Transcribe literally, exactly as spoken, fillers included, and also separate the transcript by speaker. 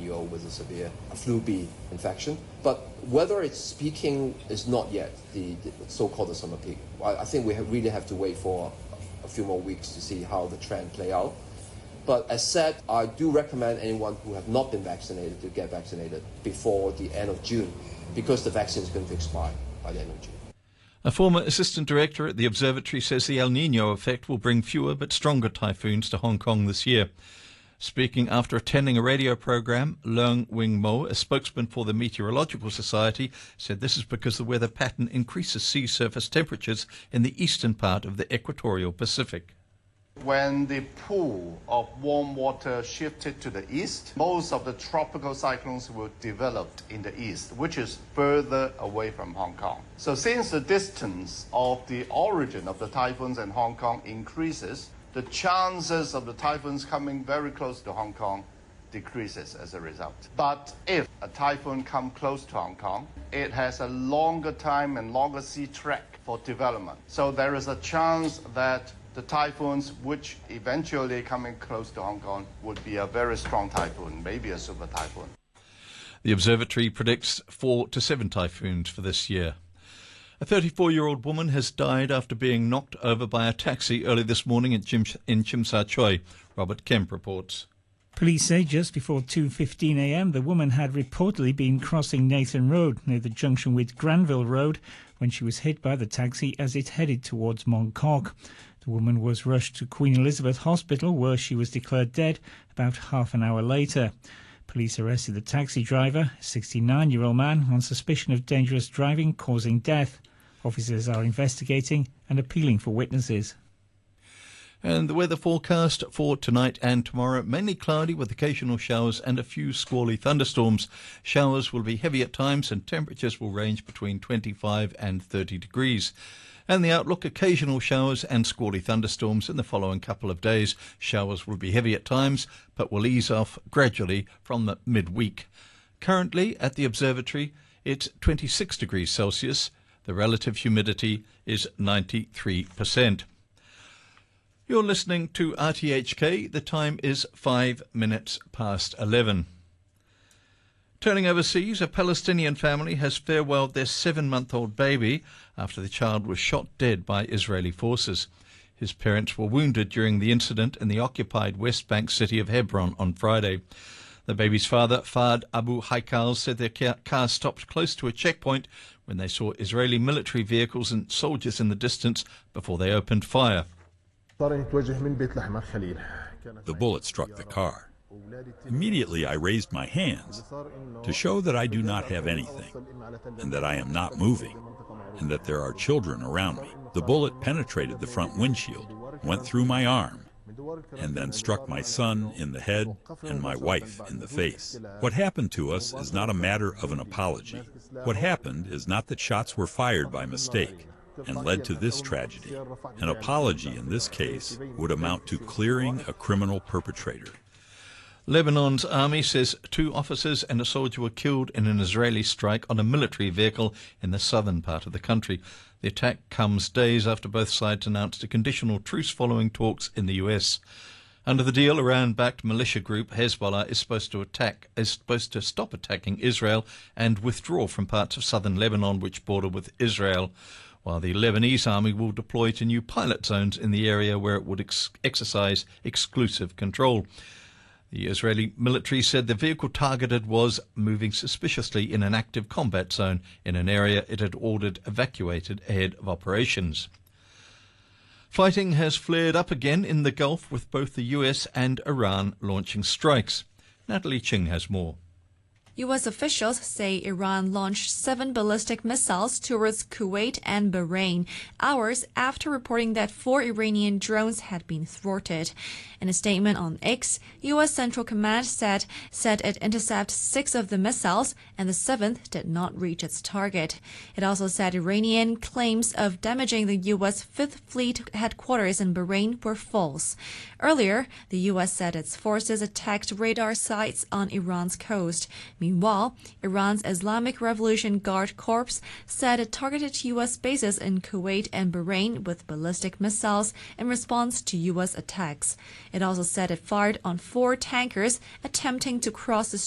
Speaker 1: eighteen-year-old with a severe flu B infection. But whether it's peaking is not yet the, the so-called summer peak. I, I think we have really have to wait for a few more weeks to see how the trend play out. But as said, I do recommend anyone who have not been vaccinated to get vaccinated before the end of June, because the vaccine is going to expire by the end of June.
Speaker 2: A former assistant director at the observatory says the El Nino effect will bring fewer but stronger typhoons to Hong Kong this year. Speaking after attending a radio program, Leung Wing Mo, a spokesman for the Meteorological Society, said this is because the weather pattern increases sea surface temperatures in the eastern part of the equatorial Pacific.
Speaker 3: When the pool of warm water shifted to the east, most of the tropical cyclones were developed in the east, which is further away from Hong Kong. So since the distance of the origin of the typhoons in Hong Kong increases, the chances of the typhoons coming very close to Hong Kong decreases as a result. But if a typhoon comes close to Hong Kong, it has a longer time and longer sea track for development. So there is a chance that the typhoons which eventually coming close to Hong Kong would be a very strong typhoon, maybe a super typhoon.
Speaker 2: The observatory predicts four to seven typhoons for this year. A thirty-four-year-old woman has died after being knocked over by a taxi early this morning in Chim- in Tsim Sha Tsui. Robert Kemp reports.
Speaker 4: Police say just before two fifteen a m the woman had reportedly been crossing Nathan Road near the junction with Granville Road when she was hit by the taxi as it headed towards Mong Kok. The woman was rushed to Queen Elizabeth Hospital where she was declared dead about half an hour later. Police arrested the taxi driver, a sixty-nine-year-old man, on suspicion of dangerous driving causing death. Officers are investigating and appealing for witnesses.
Speaker 2: And the weather forecast for tonight and tomorrow, mainly cloudy with occasional showers and a few squally thunderstorms. Showers will be heavy at times and temperatures will range between twenty-five and thirty degrees. And the outlook, occasional showers and squally thunderstorms in the following couple of days. Showers will be heavy at times, but will ease off gradually from the midweek. Currently at the observatory, it's twenty-six degrees Celsius. The relative humidity is ninety-three percent. You're listening to R T H K. The time is five minutes past eleven. Turning overseas, a Palestinian family has farewelled their seven-month-old baby after the child was shot dead by Israeli forces. His parents were wounded during the incident in the occupied West Bank city of Hebron on Friday. The baby's father, Fahd Abu Haikal, said their car stopped close to a checkpoint when they saw Israeli military vehicles and soldiers in the distance before they opened fire.
Speaker 5: The
Speaker 6: bullet struck the car. Immediately I raised my hands to show that I do not have anything, and that I am not moving, and that there are children around me. The bullet penetrated the front windshield, went through my arm, and then struck my son in the head and my wife in the face. What happened to us is not a matter of an apology. What happened is not that shots were fired by mistake and led to this tragedy. An apology in this case would amount to clearing a criminal perpetrator.
Speaker 2: Lebanon's army says two officers and a soldier were killed in an Israeli strike on a military vehicle in the southern part of the country. The attack comes days after both sides announced a conditional truce following talks in the U S. Under the deal, Iran-backed militia group Hezbollah is supposed to attack, is supposed to stop attacking Israel and withdraw from parts of southern Lebanon which border with Israel, while the Lebanese army will deploy to new pilot zones in the area where it would ex- exercise exclusive control. The Israeli military said the vehicle targeted was moving suspiciously in an active combat zone in an area it had ordered evacuated ahead of operations. Fighting has flared up again in the Gulf with both the U S and Iran launching strikes. Natalie Ching has more.
Speaker 7: U S officials say Iran launched seven ballistic missiles towards Kuwait and Bahrain, hours after reporting that four Iranian drones had been thwarted. In a statement on X, U S Central Command said, said it intercepted six of the missiles and the seventh did not reach its target. It also said Iranian claims of damaging the U S Fifth Fleet headquarters in Bahrain were false. Earlier, the U S said its forces attacked radar sites on Iran's coast. Meanwhile, Iran's Islamic Revolution Guard Corps said it targeted U S bases in Kuwait and Bahrain with ballistic missiles in response to U S attacks. It also said it fired on four tankers attempting to cross the